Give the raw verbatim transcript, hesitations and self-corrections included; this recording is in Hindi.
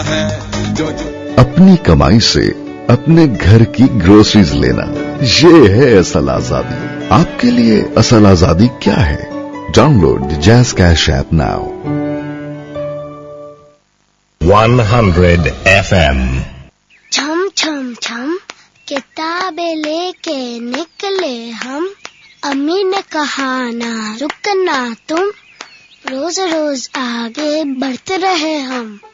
अपनी कमाई से अपने घर की ग्रोसरीज लेना, ये है असल आजादी। आपके लिए असल आजादी क्या है? Download the jazz cash app now. Hundred F M. छम छम छम किताबें लेके निकले हम, अम्मी ने कहा ना रुकना तुम, रोज रोज आगे बढ़ते रहे हम।